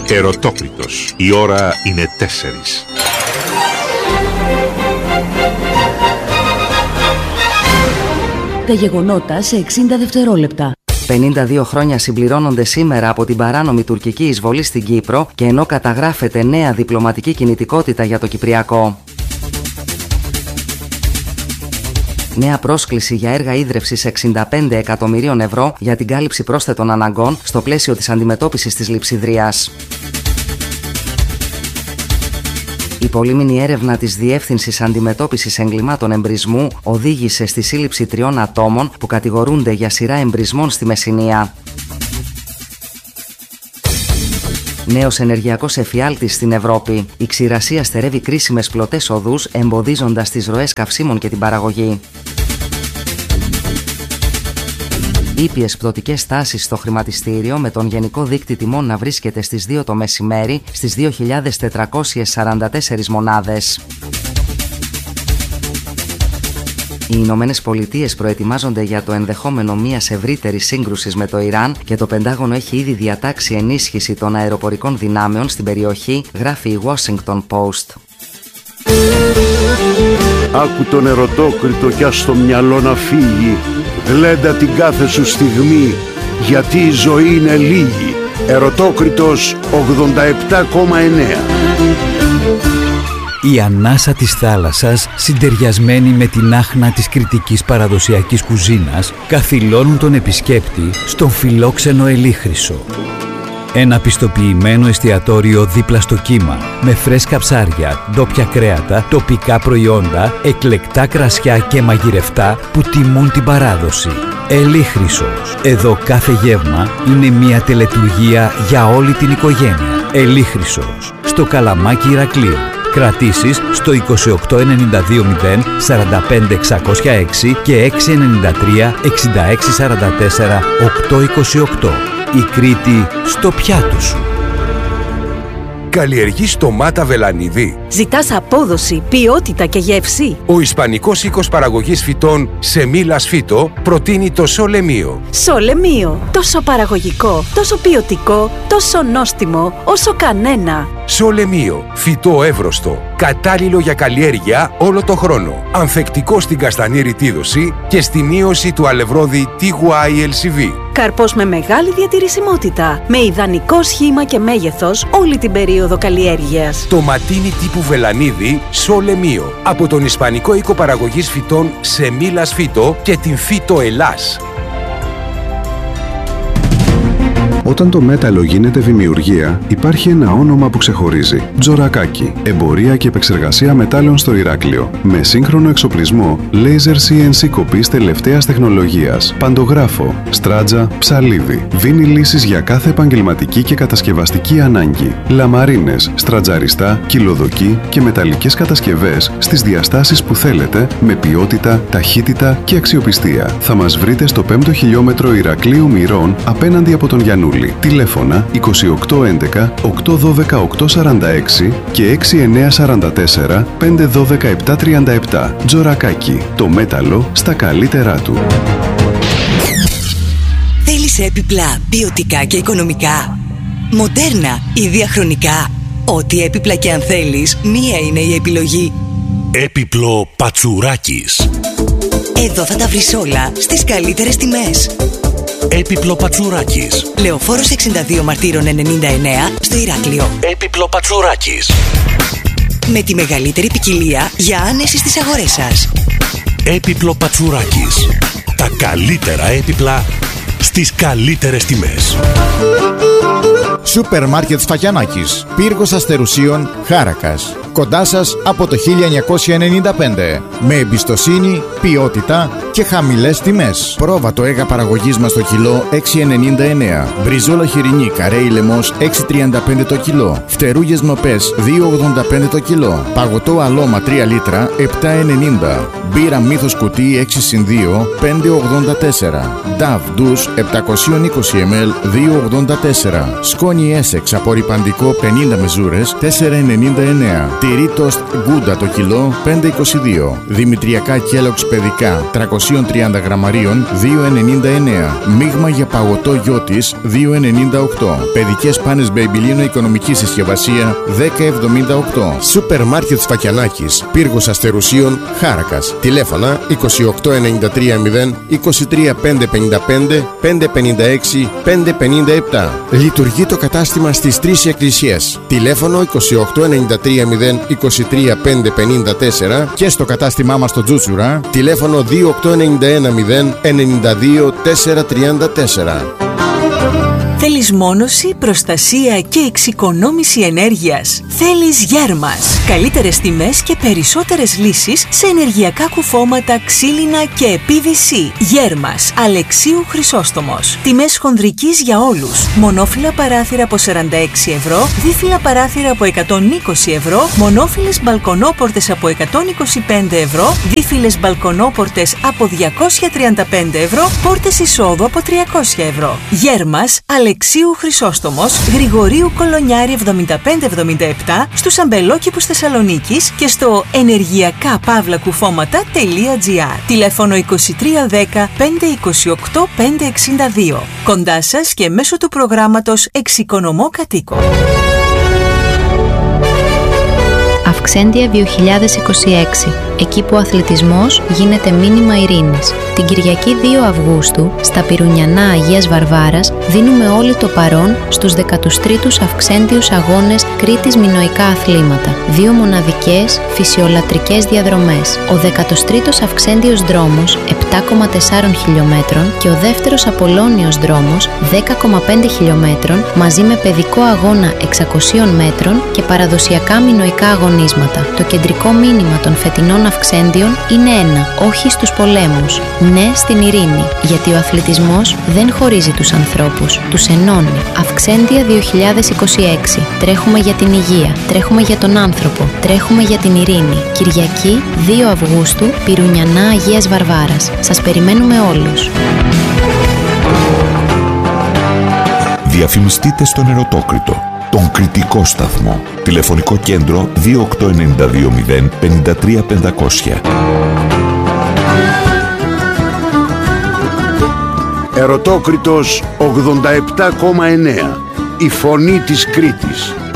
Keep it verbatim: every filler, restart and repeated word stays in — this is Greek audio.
Ερωτόκριτος. Η ώρα είναι τέσσερις. Τα γεγονότα σε εξήντα δευτερόλεπτα. πενήντα δύο χρόνια συμπληρώνονται σήμερα από την παράνομη τουρκική εισβολή στην Κύπρο και ενώ καταγράφεται νέα διπλωματική κινητικότητα για το Κυπριακό. Νέα πρόσκληση για έργα ίδρευσης εξήντα πέντε εκατομμυρίων ευρώ για την κάλυψη πρόσθετων αναγκών στο πλαίσιο της αντιμετώπισης της λειψιδρίας. Η πολύμηνη έρευνα της Διεύθυνσης Αντιμετώπισης Εγκλημάτων Εμπρισμού οδήγησε στη σύλληψη τριών ατόμων που κατηγορούνται για σειρά εμπρισμών στη Μεσσηνία. Νέος ενεργειακός εφιάλτης στην Ευρώπη. Η ξηρασία στερεύει κρίσιμες πλωτές οδούς, εμποδίζοντας τις ροές καυσίμων και την παραγωγή. Ήπιες πτωτικές τάσεις στο χρηματιστήριο, με τον γενικό δείκτη τιμών να βρίσκεται στις δύο το μεσημέρι στις δύο χιλιάδες τετρακόσιες σαράντα τέσσερις μονάδες. Οι Ηνωμένες Πολιτείες προετοιμάζονται για το ενδεχόμενο μιας ευρύτερης σύγκρουσης με το Ιράν και το Πεντάγωνο έχει ήδη διατάξει ενίσχυση των αεροπορικών δυνάμεων στην περιοχή, γράφει η Washington Post. Άκου τον ερωτόκριτο κι ας το μυαλό να φύγει. Γλέντα την κάθε σου στιγμή, γιατί η ζωή είναι λίγη. Ερωτόκριτος ογδόντα επτά κόμμα εννέα. Η ανάσα της θάλασσας, συντεριασμένη με την άχνα της κρητικής παραδοσιακής κουζίνας, καθυλώνουν τον επισκέπτη στον φιλόξενο Ελίχρυσο. Ένα πιστοποιημένο εστιατόριο δίπλα στο κύμα, με φρέσκα ψάρια, ντόπια κρέατα, τοπικά προϊόντα, εκλεκτά κρασιά και μαγειρευτά που τιμούν την παράδοση. Ελίχρυσος. Εδώ κάθε γεύμα είναι μια τελετουργία για όλη την οικογένεια. Ελίχρυσος. Στο Καλαμάκι Ηρακλείου. Κρατήσεις στο είκοσι οκτώ ενενήντα δύο μηδέν σαράντα πέντε εξακόσια έξι και έξι εννιά τρία εξήντα έξι σαράντα τέσσερα οκτακόσια είκοσι οκτώ. Η Κρήτη στο πιάτο σου. Καλλιεργείς ντομάτα βελανίδι? Ζητάς απόδοση, ποιότητα και γεύση? Ο Ισπανικός οίκος παραγωγής φυτών Σεμίλας Φύτο προτείνει το Σολεμίο. Σολεμίο. Τόσο παραγωγικό, τόσο ποιοτικό, τόσο νόστιμο, όσο κανένα. Σολεμίο. Φυτό εύρωστο. Κατάλληλο για καλλιέργεια όλο το χρόνο. Ανθεκτικό στην καστανή ρητίδωση και στη μείωση του αλευρώδη τι γουάι ελ σι βι. Καρπός με μεγάλη διατηρησιμότητα, με ιδανικό σχήμα και μέγεθος όλη την περίοδο καλλιέργειας. Το ματίνι τύπου βελανίδι Σολεμίο από τον Ισπανικό οίκο παραγωγής φυτών Σεμίλας Φύτο και την Φύτο Ελλάς. Όταν το μέταλλο γίνεται δημιουργία, υπάρχει ένα όνομα που ξεχωρίζει. Τζορακάκι. Εμπορία και επεξεργασία μετάλλων στο Ηράκλειο. Με σύγχρονο εξοπλισμό, laser σι εν σι κοπής τελευταίας τεχνολογίας, παντογράφο, στράτζα, ψαλίδι. Δίνει λύσεις για κάθε επαγγελματική και κατασκευαστική ανάγκη. Λαμαρίνες, στρατζαριστά, κυλοδοκή και μεταλλικές κατασκευές στις διαστάσεις που θέλετε, με ποιότητα, ταχύτητα και αξιοπιστία. Θα μας βρείτε στο πέμπτο χιλιόμετρο Ηρακλείου Μυρών, απέναντι από τον Γιαννούλη. Τηλέφωνα είκοσι οκτώ έντεκα οκτακόσια δώδεκα οκτακόσια σαράντα έξι και έξι εννιά τέσσερα τέσσερα πέντε ένα δύο επτά τρία επτά. Τζορακάκι. Το μέταλλο στα καλύτερά του. Θέλεις έπιπλα ποιοτικά και οικονομικά? Μοντέρνα ή διαχρονικά? Ό,τι έπιπλα και αν θέλεις, μία είναι η επιλογή. Έπιπλο Πατσουράκης. Εδώ θα τα βρεις όλα στις καλύτερες τιμές. Έπιπλο Πατσουράκης. Λεωφόρος εξήντα δύο Μαρτύρων ενενήντα εννέα στο Ηράκλειο. Έπιπλο Πατσουράκης. Με τη μεγαλύτερη ποικιλία για άνεση στις αγορές σας. Έπιπλο Πατσουράκης. Τα καλύτερα έπιπλα στις καλύτερες τιμές. Σούπερ Μάρκετ Σφαγιανάκης. Πύργος Αστερουσίων, Χάρακας. Κοντά σας από το χίλια εννιακόσια ενενήντα πέντε. Με εμπιστοσύνη, ποιότητα και χαμηλές τιμές. Πρόβατο έγα παραγωγής μας το κιλό έξι ενενήντα εννέα. Μπριζόλα χοιρινή καρέι λαιμός έξι τριάντα πέντε το κιλό. Φτερούγες νοπές δύο ογδόντα πέντε το κιλό. Παγωτό αλόμα τρία λίτρα επτά ενενήντα. Μπύρα μύθος κουτί έξι συν δύο πέντε ογδόντα τέσσερα. Νταβ ντους επτακόσια είκοσι μιλιλίτρα δύο ογδόντα τέσσερα. Σκόνη Essex απορρυπαντικό πενήντα μεζούρες τέσσερα ενενήντα εννέα. Τυρί τοστ Γκούντα το κιλό πέντε είκοσι δύο. Δημητριακά Κέλοξ παιδικά τριακόσια τριάντα γραμμαρίων δύο ενενήντα εννέα. Μείγμα για παγωτό Γιώτης δύο ενενήντα οκτώ. Παιδικές πάνες Babyliss οικονομική συσκευασία δέκα εβδομήντα οκτώ. Σούπερ μάρκετ Σφακιανάκης, πύργος Αστερουσίων, Χάρακας. Τηλέφωνα είκοσι οκτώ ενενήντα τρία μηδέν είκοσι τρία πεντακόσια πενήντα πέντε πεντακόσια πενήντα έξι πεντακόσια πενήντα επτά. Λειτουργεί το κατάστημα στις τρεις εκκλησίες. Τηλέφωνο είκοσι οκτώ ενενήντα τρία μηδέν είκοσι τρία πεντακόσια πενήντα τέσσερα και στο κατάστημά μας στο Τζούτσουρα. Τηλέφωνο δύο οκτώ ενενήντα ένα μηδέν ενενήντα δύο τετρακόσια τριάντα τέσσερα. Θέλεις μόνωση, προστασία και εξοικονόμηση ενέργειας? Θέλεις Γέρμας. Καλύτερες τιμές και περισσότερες λύσεις σε ενεργειακά κουφώματα, ξύλινα και πι βι σι. Γέρμας, Αλεξίου Χρυσόστομος. Τιμές χονδρικής για όλους. Μονόφυλλα παράθυρα από σαράντα έξι ευρώ, δίφυλλα παράθυρα από εκατόν είκοσι ευρώ, μονόφυλλες μπαλκονόπορτες από εκατόν είκοσι πέντε ευρώ, δίφυλλες μπαλκονόπορτες από διακόσια τριάντα πέντε ευρώ, πόρτες εισόδου από τριακόσια ευρώ. Γέρμας, Αλεξίου Χρυσόστομος, Γρηγορίου Κολονιάρη εβδομήντα πέντε εβδομήντα επτά, στους αμπελόκηπους Θεσσαλονίκης και στο ενεργειακά παύλα κουφώματα τελεία τζι άρ. Τηλέφωνο είκοσι τρία δέκα πεντακόσια είκοσι οκτώ πεντακόσια εξήντα δύο. Κοντά σας και μέσω του προγράμματος Εξοικονομώ Κατοίκο. Αυξέντια δύο χιλιάδες είκοσι έξι, εκεί που ο αθλητισμός γίνεται μήνυμα ειρήνης. Την Κυριακή δύο Αυγούστου, στα Πυρουνιανά Αγίας Βαρβάρας, δίνουμε όλοι το παρόν στους δέκατους τρίτους Αυξέντιους Αγώνες Κρήτης Μινοϊκά Αθλήματα. Δύο μοναδικές φυσιολατρικές διαδρομές. Ο δέκατος τρίτος Αυξέντιος Δρόμος, επτά κόμμα τέσσερα χιλιόμετρων, και ο δεύτερος Απολώνιος Δρόμος, δέκα κόμμα πέντε χιλιόμετρων, μαζί με παιδικό αγώνα εξακοσίων μέτρων και παραδοσιακά μινοϊκά αγωνίσματα. Το κεντρικό μήνυμα των φετινών Αυξέντιων είναι ένα: όχι στους πολέμους, ναι στην ειρήνη, γιατί ο αθλητισμός δεν χωρίζει τους ανθρώπους, τους ενώνει. Αυξέντια δύο χιλιάδες είκοσι έξι. Τρέχουμε για την υγεία, τρέχουμε για τον άνθρωπο, τρέχουμε για την ειρήνη. Κυριακή δύο Αυγούστου, Πυρουνιανά Αγίας Βαρβάρας. Σας περιμένουμε όλους. Διαφημιστείτε στον Ερωτόκριτο, τον κριτικό σταθμό. Τηλεφωνικό κέντρο δύο οκτώ εννιά δύο μηδέν πέντε τρία πεντακόσια. Ερωτόκριτος ογδόντα επτά κόμμα εννέα. Η φωνή της Κρήτης.